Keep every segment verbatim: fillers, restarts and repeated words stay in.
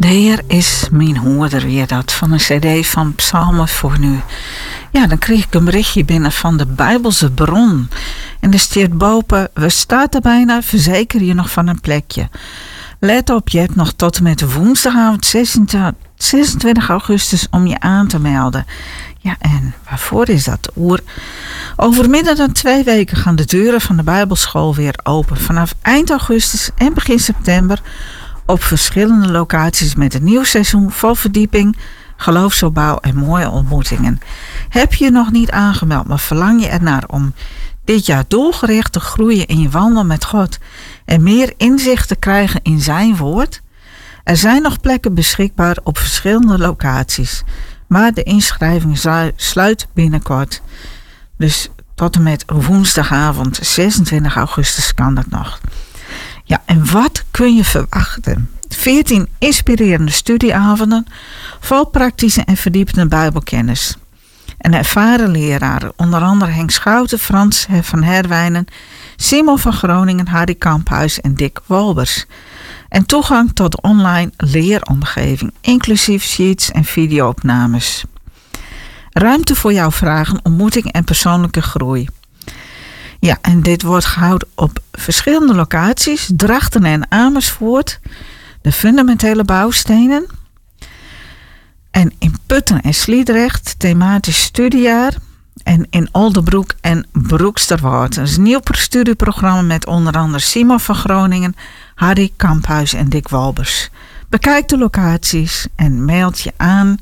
De Heer is mijn hoorder, weer dat, van een cd van Psalmen voor nu. Ja, dan kreeg ik een berichtje binnen van de Bijbelse Bron. En er staat boven, we staan er bijna, verzeker je nog van een plekje. Let op, je hebt nog tot en met woensdagavond zesentwintig augustus om je aan te melden. Ja, en waarvoor is dat? Oer? Over minder dan twee weken gaan de deuren van de Bijbelschool weer open. Vanaf eind augustus en begin september op verschillende locaties met een nieuw seizoen vol verdieping, geloofsopbouw en mooie ontmoetingen. Heb je je nog niet aangemeld, maar verlang je ernaar om dit jaar doelgericht te groeien in je wandel met God en meer inzicht te krijgen in zijn woord? Er zijn nog plekken beschikbaar op verschillende locaties, maar de inschrijving sluit binnenkort. Dus tot en met woensdagavond zesentwintig augustus kan dat nog. Ja, en wat kun je verwachten? veertien inspirerende studieavonden vol praktische en verdiepende bijbelkennis. En ervaren leraren, onder andere Henk Schouten, Frans van Herwijnen, Simon van Groningen, Harry Kamphuis en Dick Wolbers. En toegang tot de online leeromgeving, inclusief sheets en videoopnames. Ruimte voor jouw vragen, ontmoeting en persoonlijke groei. Ja, en dit wordt gehouden op verschillende locaties. Drachten en Amersfoort, de fundamentele bouwstenen. En in Putten en Sliedrecht, thematisch studiejaar. En in Oldenbroek en Broeksterwaard. Dat is een nieuw studieprogramma met onder andere Simon van Groningen, Harry Kamphuis en Dick Wolbers. Bekijk de locaties en meld je aan.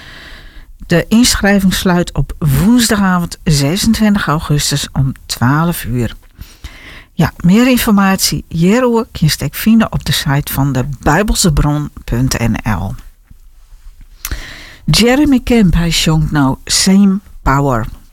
De inschrijving sluit op woensdagavond zesentwintig augustus om twaalf uur. Ja, meer informatie hierover kun je vinden op de site van de bijbelsebron punt n l. Jeremy Camp, hij zongt nou Same Power.